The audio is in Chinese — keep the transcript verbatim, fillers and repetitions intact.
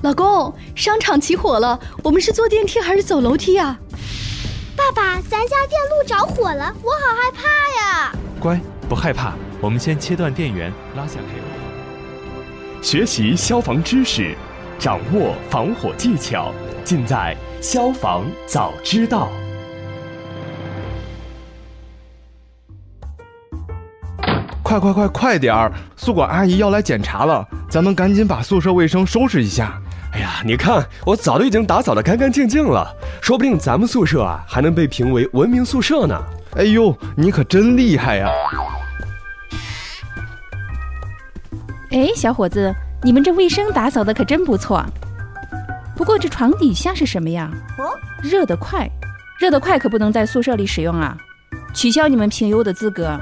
老公，商场起火了，我们是坐电梯还是走楼梯啊？ 爸爸，咱家电路着火了，我好害怕呀！ 乖，不害怕，我们先切断电源，拉下配网。 学习消防知识，掌握防火技巧，尽在消防早知道。 快快快快点儿！宿管阿姨要来检查了，咱们赶紧把宿舍卫生收拾一下。 哎呀，你看，我早就已经打扫得干干净净了，说不定咱们宿舍啊还能被评为文明宿舍呢。 哎呦，你可真厉害呀！ 哎，小伙子，你们这卫生打扫的可真不错。不过这床底下是什么呀？ 哦， 热得快，热得快可不能在宿舍里使用啊，取消你们评优的资格。